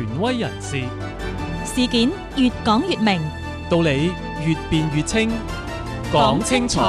權威人士， 事件越講越明， 道理越辯越清，講清楚。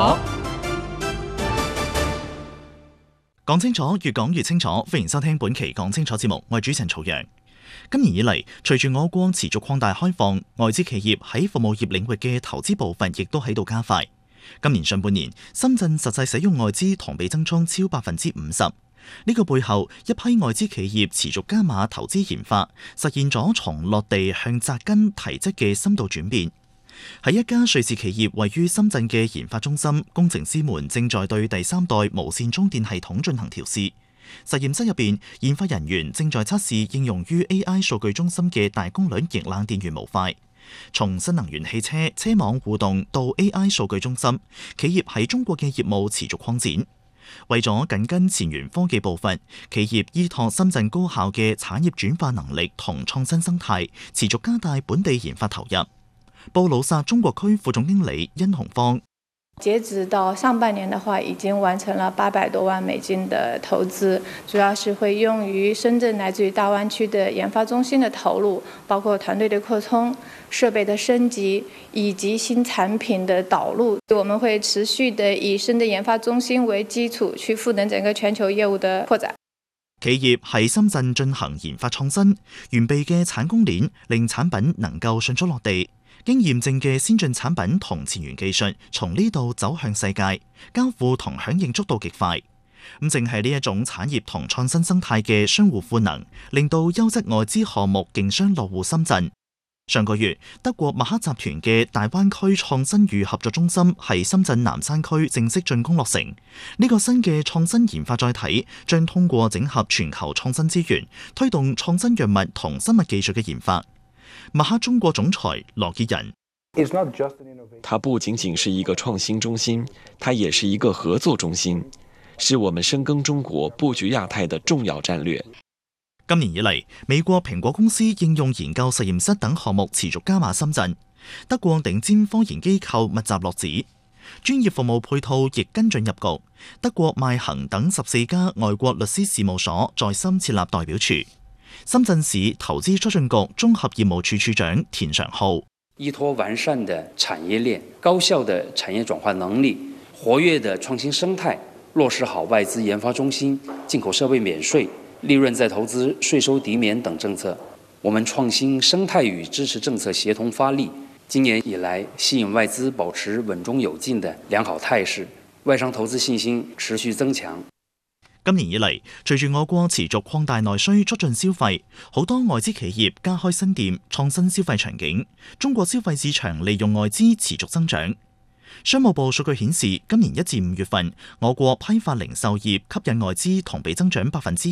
講清楚，越講越清楚。歡迎收聽本期講清楚節目，我係主持人曹陽。今年以嚟，隨住我國持續擴大開放，外資企業喺服務業領域嘅投資步伐亦都喺度加快。今年上半年，深圳實際使用外資同比增長超50%。呢個背後，一批外資企業持續加碼投資研發，實現咗從落地向扎根提質嘅深度轉變。喺一家瑞士企業位於深圳嘅研發中心，工程師們正在對第3代無線充電系統進行調試。實驗室入邊，研發人員正在測試應用於 AI 數據中心嘅大功率液冷電源模塊。從新能源汽車車網互動到 AI 數據中心，企業喺中國嘅業務持續擴展。為咗緊跟前沿科技步伐，企業依託深圳高效嘅產業轉化能力同創新生態，持續加大本地研發投入。布魯薩中國區副總經理殷紅芳， 截止到上半年的話，已經完成了800多萬美金的投資，主要是會用於深圳來自於大灣區的研發中心的投入，包括團隊的擴充、設備的升級以及新產品的導入。我們會持續的以深圳研發中心為基礎，去賦能整個全球業務的擴展。 企業喺深圳進行研發創新，完備嘅產供鏈令產品能夠迅速落地。經驗證嘅先進產品同前沿技術從呢度走向世界，交付同響應速度極快。正係呢一種產業同創新生態嘅相互賦能，令到優質外資項目競相落戶深圳。上個月，德國默克集團嘅大灣區創新與合作中心喺深圳南山區正式竣工落成。呢個新嘅創新研發載體將通過整合全球創新資源，推動創新藥物同生物技術嘅研發。默克中國總裁羅傑仁， 它不僅僅是一個創新中心，它也是一個合作中心，是我們深耕中國、布局亞太的重要戰略。 今年以嚟，美國蘋果公司應用研究實驗室等項目持續加碼深圳，德國頂尖科研機構密集落址，專業服務配套亦跟進入局。德國邁恒等14家外國律師事務所在深設立代表處。深圳市投資促進局綜合業務處處長田常浩， 依託完善的產業鏈、高效的產業轉化能力、活躍的創新生態，落實好外資研發中心、進口設備免稅、利潤再投資、稅收抵免等政策。我們創新生態與支持政策協同發力，今年以來吸引外資保持穩中有進的良好態勢，外商投資信心持續增強。 今年以嚟，隨住我國持續擴大內需，促進消費，好多外資企業加開新店，創新消費場景。中國消費市場利用外資持續增長。商務部數據顯示，今年1至5月份，我國批發零售業吸引外資同比增長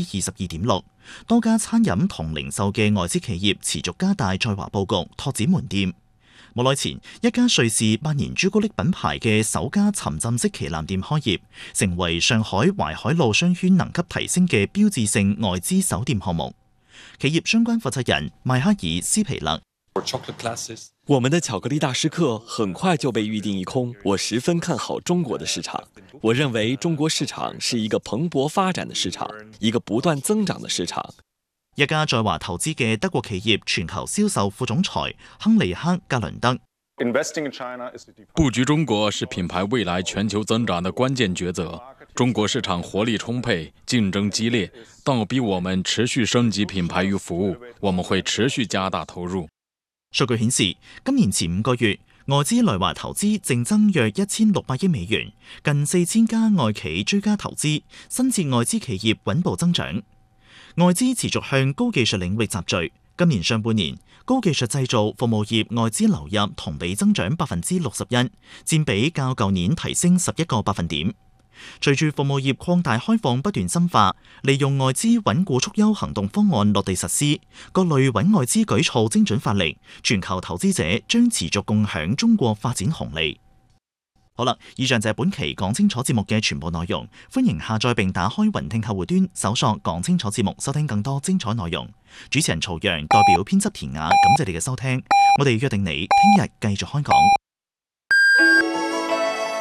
22.6%。多家餐飲同零售嘅外資企業持續加大在華佈局，拓展門店。冇耐前，一家瑞士百年朱古力品牌嘅首家沉浸式旗艦店開業，成為上海淮海路商圈能級提升嘅標誌性外資首店項目。企業相關負責人邁克爾斯皮勒， 我們的巧克力大師課很快就被預訂一空，我十分看好中國的市場。我認為中國市場是一個蓬勃發展的市場，一個不斷增長的市場。 一家在華投資嘅德國企業全球銷售副總裁亨利克·格倫德， 布局中國是品牌未來全球增長的關鍵抉擇。中國市場活力充沛，競爭激烈，倒逼我們持續升級品牌與服務，我們會持續加大投入。 數據顯示，今年前5個月，外資來華投資淨增約1600億美元，近4000家外企追加投資，新設外資企業穩步增長。外資持續向高技術領域集聚。今年上半年，高技術製造服務業外資流入同比增長61%，佔比較舊年提升11個百分點。隨住服務業擴大開放不斷深化，利用外資穩固促優行動方案落地實施，各類穩外資舉措精準發力，全球投資者將持續共享中國發展紅利。好啦，以上就係本期講清楚節目嘅全部內容。歡迎下載並打開雲聽客戶端，搜索講清楚節目，收聽更多精彩內容。主持人曹陽代表編輯田雅，感謝你嘅收聽。我哋約定你聽日繼續開講。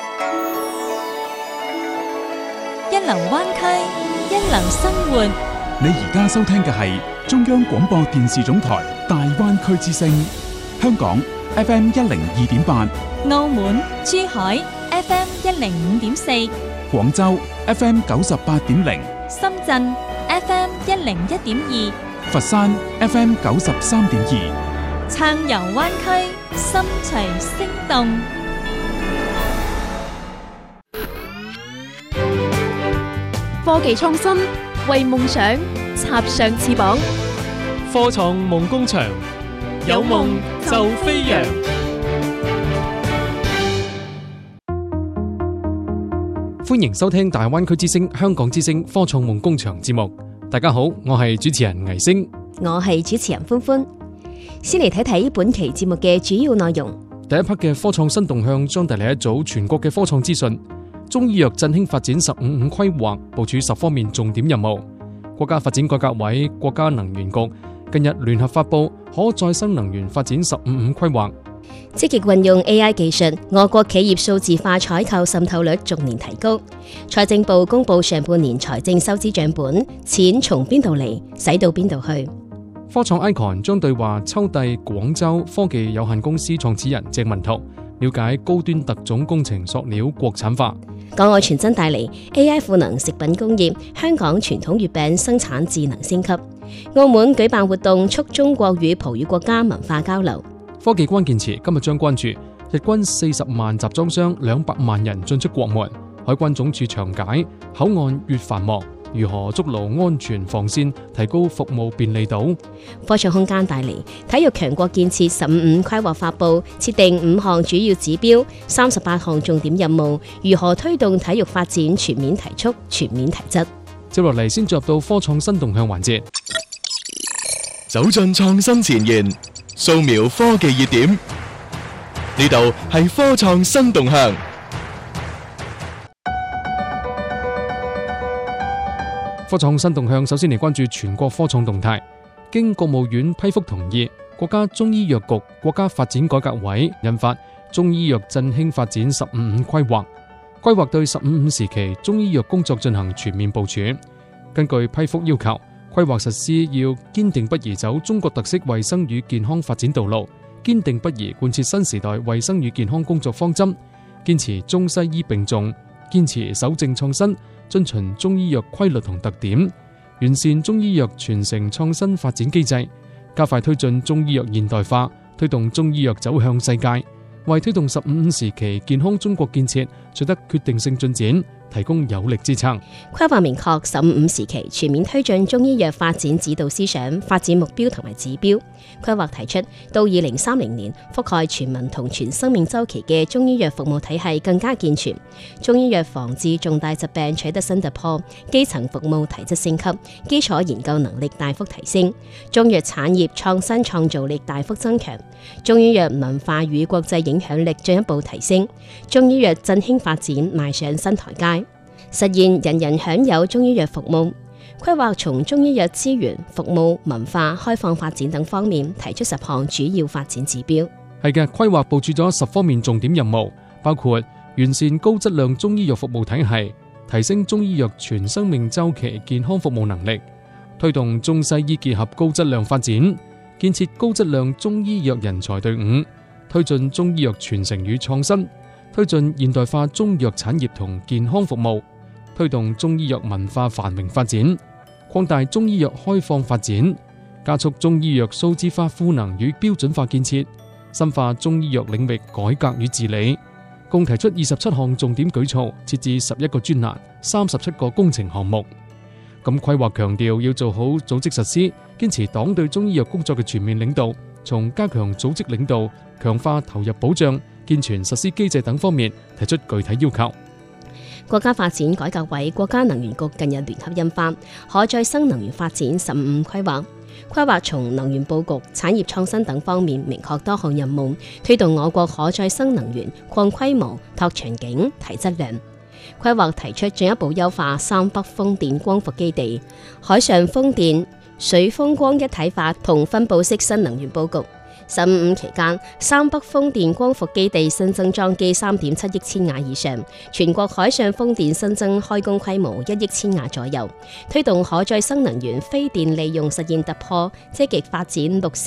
一流灣區，一流生活。 你而家收聽嘅係中央廣播電視總台大灣區之聲，香港 FM 102.8， 澳門、珠海 FM 105.4， 廣州 FM 98.0， 深圳 FM 101.2， 佛山 FM 93.2， 暢遊灣區，心隨聲動。 科技創新，為夢想插上翅膀。 科創夢工場，有夢就飛揚。歡迎收聽大灣區之聲、香港之聲科創夢工場節目。大家好，我係主持人倪星， 我係主持人歡歡。先嚟睇睇本期節目嘅主要內容。 第一 part 嘅科創新動向將帶嚟一組全國嘅科創資訊。中醫藥振興發展15.5規劃部署10方面重點任務。國家發展改革委、國家能源局近日聯合發布可再生能源發展15.5規劃。 積極運用 AI 技術，我國企業數字化採購滲透率逐年提高。財政部公布上半年財政收支賬本，錢從邊度嚟，使到邊度去。 科創 ICON 將對話秋帝廣州科技有限公司創始人鄭文濤，了解高端特種工程塑料國產化。 港澳傳真帶嚟 AI 賦能食品工業，香港傳統月餅生產智能升級。澳門舉辦活動促中國與葡語國家文化交流。 科技關鍵詞今日將關注日軍40萬集裝箱200萬人進出國門，海關總署詳解口岸越繁忙，如何築牢安全防線，提高服務便利度。 科創空間帶嚟體育強國建設15.5規劃發布，設定5項主要指標，38項重點任務，如何推動體育發展全面提速、全面提質。 接落嚟先進入到科創新動向環節， 走進創新前沿，掃描科技熱點，呢度係科創新動向。 科創新動向首先嚟關注全國科創動態。經國務院批覆同意，國家中醫藥局、國家發展改革委印發《中醫藥振興發展15.5規劃》，規劃對15.5時期中醫藥工作進行全面部署。根據批覆要求，規劃實施要堅定不移走中國特色衛生與健康發展道路，堅定不移貫徹新時代衛生與健康工作方針，堅持中西醫並重，堅持守正創新，遵循中醫藥規律同特點，完善中醫藥傳承創新發展機制，加快推進中醫藥現代化，推動中醫藥走向世界，為推動15.5時期健康中國建設取得決定性進展提供有力支撐。 規劃明確15.5時期全面推進中醫藥發展指導思想、發展目標同埋指標。規劃提出，到2030年，覆蓋全民同全生命週期嘅中醫藥服務體系更加健全，中醫藥防治重大疾病取得新突破，基層服務體質升級，基礎研究能力大幅提升，中藥產業創新創造力大幅增強，中醫藥文化與國際影響力進一步提升，中醫藥振興發展邁上新台階，實現人人享有中醫藥服務。規劃從中醫藥資源、服務、文化、開放發展等方面提出10項主要發展指標。 係嘅，規劃部署咗10方面重點任務，包括完善高質量中醫藥服務體系，提升中醫藥全生命週期健康服務能力，推動中西醫結合高質量發展，建設高質量中醫藥人才隊伍，推進中醫藥傳承與創新，推進現代化中藥產業同健康服務，推動中醫藥文化繁榮發展，擴大中醫藥開放發展，加速中醫藥數字化賦能與標準化建設，深化中醫藥領域改革與治理。共提出27項重點舉措，設置11個專欄、37個工程項目。咁規劃強調要做好組織實施，堅持黨對中醫藥工作嘅全面領導，從加強組織領導、強化投入保障、健全實施機制等方面提出具體要求。 國家發展改革委、國家能源局近日聯合印發《可再生能源發展15.5規劃》，規劃從能源佈局、產業創新等方面明確多項任務，推動我國可再生能源擴規模、拓場景、提質量。規劃提出進一步優化三北風電光伏基地、海上風電、水風光一體化同分布式新能源佈局， 15期間，三北風電光伏基地新增裝機3.7億千瓦以上，全國海上風電新增開工規模1億千瓦左右，推動可再生能源非電利用實現突破，積極發展綠色